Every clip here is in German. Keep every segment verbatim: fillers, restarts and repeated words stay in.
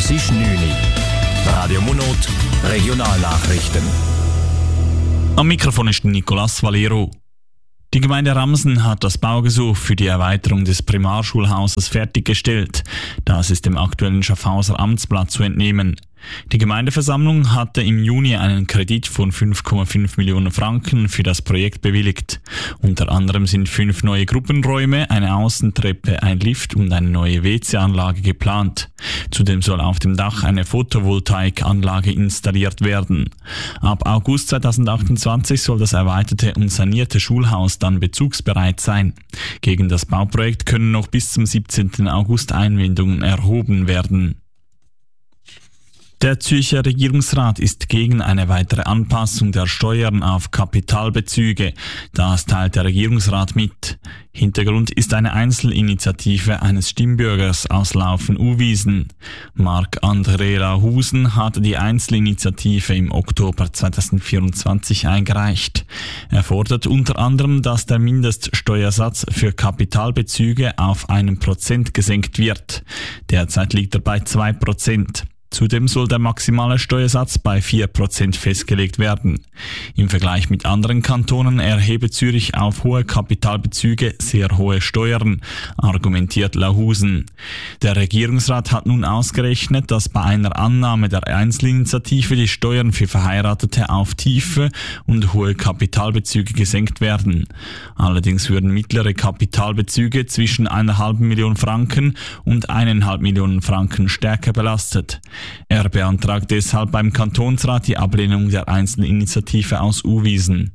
Es ist neun Uhr. Radio Monot, Regionalnachrichten. Am Mikrofon ist Nicolas Valero. Die Gemeinde Ramsen hat das Baugesuch für die Erweiterung des Primarschulhauses fertiggestellt. Das ist dem aktuellen Schaffhauser Amtsblatt zu entnehmen. Die Gemeindeversammlung hatte im Juni einen Kredit von fünf Komma fünf Millionen Franken für das Projekt bewilligt. Unter anderem sind fünf neue Gruppenräume, eine Außentreppe, ein Lift und eine neue W C-Anlage geplant. Zudem soll auf dem Dach eine Photovoltaikanlage installiert werden. Ab August zweitausendachtundzwanzig soll das erweiterte und sanierte Schulhaus dann bezugsbereit sein. Gegen das Bauprojekt können noch bis zum siebzehnten August Einwendungen erhoben werden. Der Zürcher Regierungsrat ist gegen eine weitere Anpassung der Steuern auf Kapitalbezüge. Das teilt der Regierungsrat mit. Hintergrund ist eine Einzelinitiative eines Stimmbürgers aus Laufen-Uwiesen. Marc-André Lahusen hat die Einzelinitiative im Oktober zweitausendvierundzwanzig eingereicht. Er fordert unter anderem, dass der Mindeststeuersatz für Kapitalbezüge auf einen Prozent gesenkt wird. Derzeit liegt er bei zwei Prozent. Zudem soll der maximale Steuersatz bei vier Prozent festgelegt werden. Im Vergleich mit anderen Kantonen erhebe Zürich auf hohe Kapitalbezüge sehr hohe Steuern, argumentiert Lahusen. Der Regierungsrat hat nun ausgerechnet, dass bei einer Annahme der Einzelinitiative die Steuern für Verheiratete auf tiefe und hohe Kapitalbezüge gesenkt werden. Allerdings würden mittlere Kapitalbezüge zwischen einer halben Million Franken und eineinhalb Millionen Franken stärker belastet. Er beantragt deshalb beim Kantonsrat die Ablehnung der Einzelinitiative aus Uwiesen.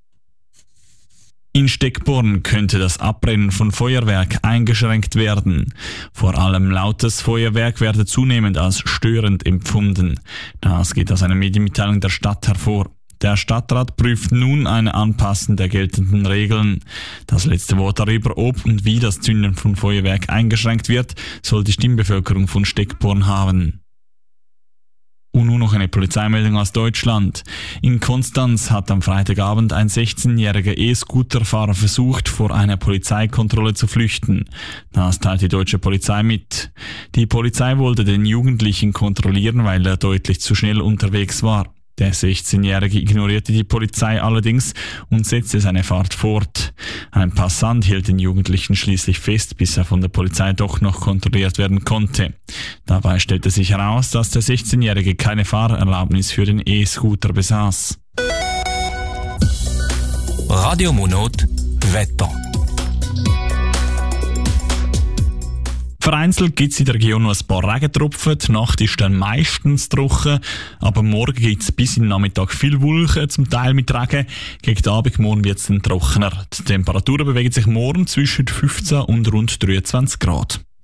In Steckborn könnte das Abbrennen von Feuerwerk eingeschränkt werden. Vor allem lautes Feuerwerk werde zunehmend als störend empfunden. Das geht aus einer Medienmitteilung der Stadt hervor. Der Stadtrat prüft nun eine Anpassung der geltenden Regeln. Das letzte Wort darüber, ob und wie das Zünden von Feuerwerk eingeschränkt wird, soll die Stimmbevölkerung von Steckborn haben. Und nun noch eine Polizeimeldung aus Deutschland. In Konstanz hat am Freitagabend ein sechzehnjähriger E-Scooter-Fahrer versucht, vor einer Polizeikontrolle zu flüchten. Das teilt die deutsche Polizei mit. Die Polizei wollte den Jugendlichen kontrollieren, weil er deutlich zu schnell unterwegs war. Der sechzehnjährige ignorierte die Polizei allerdings und setzte seine Fahrt fort. Ein Passant hielt den Jugendlichen schließlich fest, bis er von der Polizei doch noch kontrolliert werden konnte. Dabei stellte sich heraus, dass der sechzehnjährige keine Fahrerlaubnis für den E-Scooter besaß. Radio Monot, Wetter. Vereinzelt gibt es in der Region noch ein paar Regentropfen. Die Nacht ist dann meistens trocken, aber morgen gibt es bis in den Nachmittag viel Wolken, zum Teil mit Regen. Gegen den Abend morgen wird es dann trockener. Die Temperaturen bewegen sich morgen zwischen fünfzehn und rund dreiundzwanzig Grad.